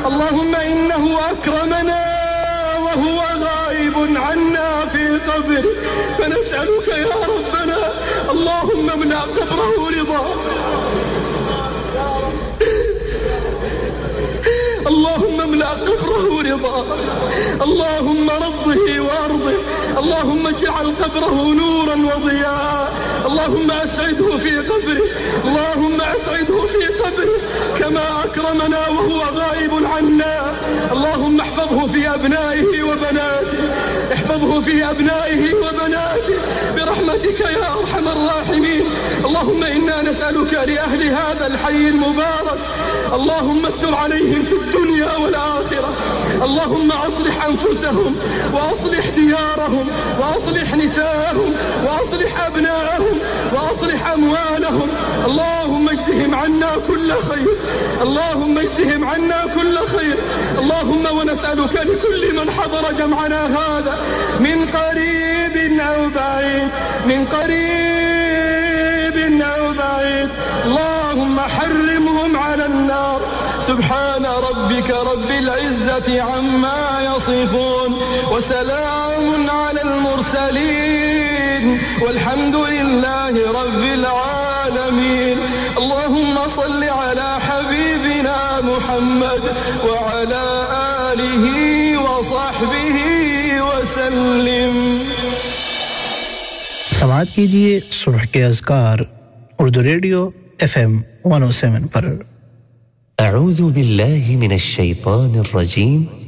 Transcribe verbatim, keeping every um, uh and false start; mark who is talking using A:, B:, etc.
A: اللهم إنه أكرمنا وهو غائب عنا في قبره، فنسألك يا ربنا اللهم املأ قبره رضا، اللهم املأ قبره رضا، اللهم رضه وارضه، اللهم اجعل قبره نورا وضياء، اللهم أسعده في قبره، اللهم أسعده في قبره كما أكرمنا وهو غائب عنا. اللهم احفظه في أبنائه وبناته، احفظه في أبنائه وبناته برحمتك يا أرحم الراحمين. اللهم إنا نسألك لأهل هذا الحي المبارك اللهم استر عليهم في الدنيا والآخرة، اللهم أصلح أنفسهم وأصلح ديارهم وأصلح نساءهم وأصلح أبناءهم وأصلح أموالهم، اللهم اجزهم عنا كل خير، اللهم اجزهم عنا كل خير. اللهم ونسألك لكل من حضر جمعنا هذا من قريب أو بعيد، من قريب أو بعيد، اللهم حرمهم على النار. سبحان ربك رب العزة عما يصفون، وسلام على المرسلين، والحمد لله رب العالمين. اللهم صل على حبيبنا محمد وعلى آله وصحبه وسلم.
B: समाअत कीजिए सुबह के अज़कार उर्दू रेडियो एफ एम एक सौ सात पर।
C: أعوذ بالله من الشيطان الرجيم